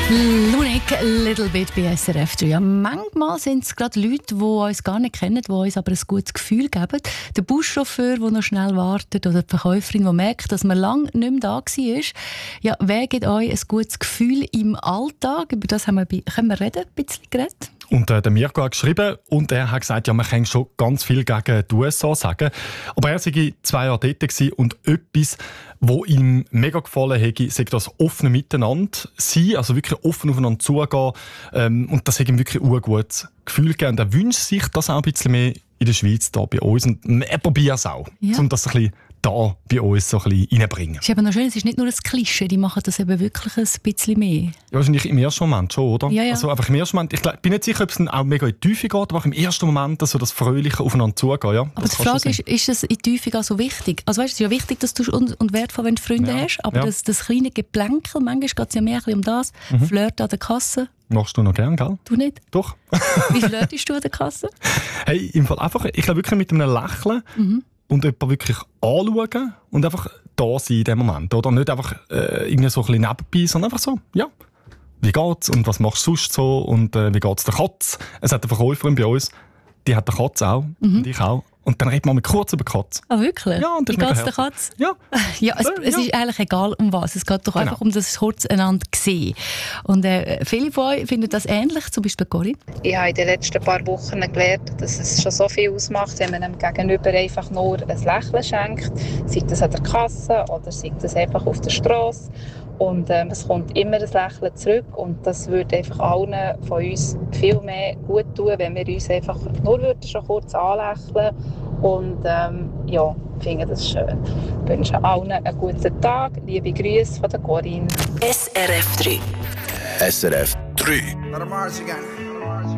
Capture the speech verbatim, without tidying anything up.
Lunik, Little Bit bei S R F drei. Ja, manchmal sind es gerade Leute, die uns gar nicht kennen, die uns aber ein gutes Gefühl geben. Der Buschauffeur, der noch schnell wartet, oder die Verkäuferin, die merkt, dass man lange nicht mehr da war. Ja, wer gibt euch ein gutes Gefühl im Alltag? Über das haben wir bei «Können wir reden?» ein bisschen geredet. Und äh, der Mirko hat geschrieben und er hat gesagt, ja, man kann schon ganz viel gegen die U S A sagen. Aber er sei zwei Jahre dort gewesen und etwas, was ihm mega gefallen hätte, sei das offene Miteinander sein, also wirklich offen aufeinander zugehen. Ähm, und das hat ihm wirklich ein gutes Gefühl gegeben. Und er wünscht sich das auch ein bisschen mehr in der Schweiz, da bei uns. Und er probiert es auch, ja, um das ein bisschen da bei uns so ein bisschen reinbringen. Es ist aber noch schön, es ist nicht nur ein Klischee, die machen das eben wirklich ein bisschen mehr. Ja, wahrscheinlich im ersten Moment schon, oder? Ja, ja. Also einfach im ersten Moment, ich glaub, bin nicht sicher, ob es dann auch mega in die Tiefe geht, aber auch im ersten Moment so das Fröhliche aufeinander zugehen, ja. Aber die Frage ist, ist es in die Tiefe auch so wichtig? Also weißt, es ist ja wichtig, dass du und, und wertvoll, wenn du Freunde ja, hast, aber ja, das, das kleine Geplänkel, manchmal geht es ja mehr um das, mhm, Flirt an der Kasse. Machst du noch gern, gell? Du nicht? Doch. Wie flirtest du an der Kasse? Hey, im Fall einfach, ich glaube wirklich mit einem Lächeln, mhm, und jemanden wirklich anschauen und einfach da sein in dem Moment. Oder nicht einfach äh, irgendwie so ein bisschen nebenbei, sondern einfach so, ja, wie geht's und was machst du sonst so und äh, wie geht's der Katz? Es hat eine Verkäuferin bei uns, die hat eine Katze auch, mhm, und ich auch. Und dann redet man mit kurz über die Katze. Ah, wirklich? Ja, und das wie geht's der Katze? Ja. Ja, es, es ja, ist eigentlich egal, um was. Es geht doch genau einfach um das kurz einander sehen. Und äh, viele von euch finden das ähnlich, zum Beispiel Corinne. Ich habe in den letzten paar Wochen gelernt, dass es schon so viel ausmacht, wenn man dem Gegenüber einfach nur ein Lächeln schenkt. Sei das an der Kasse oder sei das einfach auf der Straße. Und ähm, es kommt immer ein Lächeln zurück und das würde einfach allen von uns viel mehr gut tun, wenn wir uns einfach nur würden schon kurz anlächeln. Und ähm, ja, ich finde das schön. Ich wünsche allen einen guten Tag. Liebe Grüße von der Corinne. S R F drei. S R F drei. Let 'em march again.